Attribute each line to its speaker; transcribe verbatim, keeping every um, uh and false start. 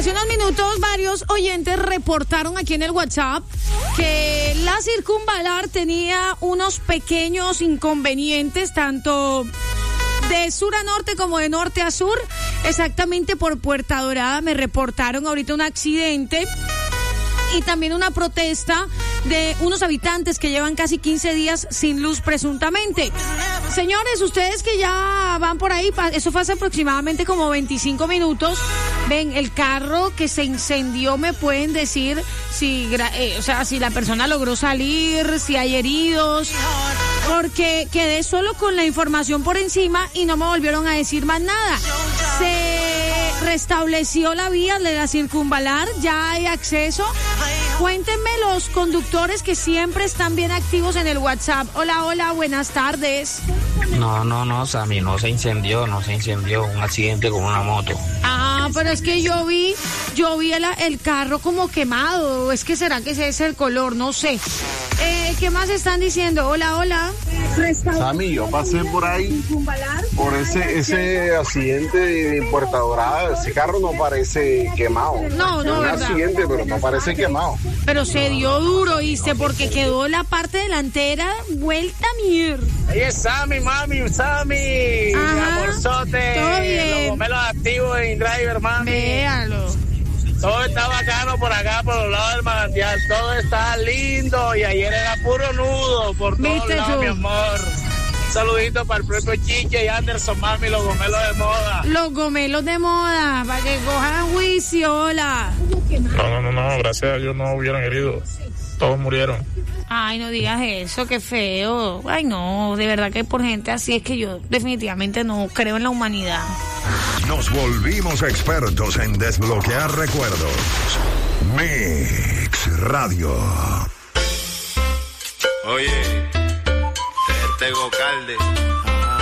Speaker 1: Hace unos minutos varios oyentes reportaron aquí en el WhatsApp que la circunvalar tenía unos pequeños inconvenientes, tanto de sur a norte como de norte a sur. Exactamente por Puerta Dorada me reportaron ahorita un accidente y también una protesta de unos habitantes que llevan casi quince días sin luz presuntamente. Señores, ustedes que ya van por ahí, eso fue hace aproximadamente como veinticinco minutos. Ven, el carro que se incendió, ¿me pueden decir si, eh, o sea, si la persona logró salir, si hay heridos? Porque quedé solo con la información por encima y no me volvieron a decir más nada. Se restableció la vía de la circunvalar, ya hay acceso. Cuéntenme los conductores que siempre están bien activos en el WhatsApp. Hola, hola, buenas tardes.
Speaker 2: No, no, no, Sammy, no se incendió, no se incendió, un accidente con una moto.
Speaker 1: Ah, pero es que yo vi, yo vi el, el carro como quemado, es que será que ese es el color, no sé. Eh, ¿qué más están diciendo? Hola, hola.
Speaker 3: Sammy, yo pasé por ahí, por ese ese accidente de Puerta Dorada. Ese carro no parece quemado.
Speaker 1: No, no,
Speaker 3: es un
Speaker 1: ¿verdad?
Speaker 3: accidente, pero no parece quemado.
Speaker 1: Pero se dio duro, ¿viste? Porque quedó la parte delantera vuelta a mierda.
Speaker 4: Ahí es Sammy, mami, Sammy.
Speaker 1: Ajá.
Speaker 4: Mi amorzote.
Speaker 1: Todo bien.
Speaker 4: Los gomelos activos en InDriver, mami.
Speaker 1: Véalo.
Speaker 4: Todo está bacano por acá, por los lados del manantial. Todo está lindo y ayer era puro nudo por todos
Speaker 1: ¿Viste
Speaker 4: lados,
Speaker 1: tú?
Speaker 4: mi amor. Un saludito para el propio Chiche y Anderson, mami, los gomelos de moda.
Speaker 1: Los gomelos de moda, para que cojan juicio, hola.
Speaker 5: No, no, no, no, gracias a Dios no hubieron heridos. Todos murieron.
Speaker 1: Ay, no digas eso, qué feo. Ay, no, de verdad que por gente así es que yo definitivamente no creo en la humanidad.
Speaker 6: Nos volvimos expertos en desbloquear recuerdos. Mix Radio.
Speaker 7: Oye, este Gocalde